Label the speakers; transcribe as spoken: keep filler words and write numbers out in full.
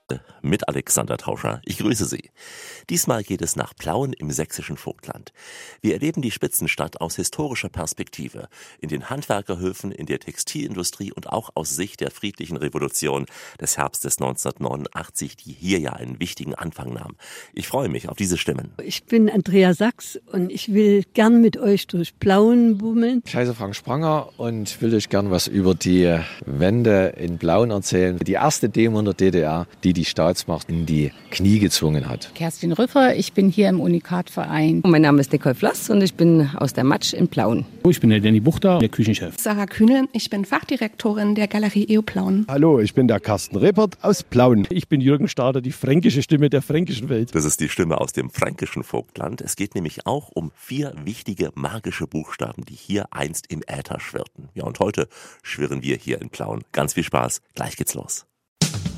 Speaker 1: Mit Alexander Tauscher. Ich grüße Sie. Diesmal geht es nach Plauen im sächsischen Vogtland. Wir erleben die Spitzenstadt aus historischer Perspektive. In den Handwerkerhöfen, in der Textilindustrie und auch aus Sicht der friedlichen Revolution des Herbstes neunzehnhundertneunundachtzig, die hier ja einen wichtigen Anfang nahm. Ich freue mich auf diese Stimmen.
Speaker 2: Ich bin Andrea Sachs und ich will gern mit euch durch Plauen bummeln.
Speaker 3: Ich heiße Frank Spranger und will euch gern was über die Wende in Plauen erzählen. Die erste Demo in der D D R, die die Staatsmacht in die Knie gezwungen hat.
Speaker 4: Kerstin Rüffer, ich bin hier im Unikat-Verein.
Speaker 5: Mein Name ist Nicole Flass und ich bin aus der Matsch in Plauen.
Speaker 6: Ich bin der Danny Buchter, der Küchenchef.
Speaker 7: Sarah Kühnel, ich bin Fachdirektorin der Galerie E O Plauen.
Speaker 8: Hallo, ich bin der Carsten Reppert aus Plauen.
Speaker 6: Ich bin Jürgen Stader, die fränkische Stimme der fränkischen Welt.
Speaker 1: Das ist die Stimme aus dem fränkischen Vogtland. Es geht nämlich auch um vier wichtige magische Buchstaben, die hier einst im Äther schwirrten. Ja, und heute schwirren wir hier in Plauen. Ganz viel Spaß, gleich geht's los.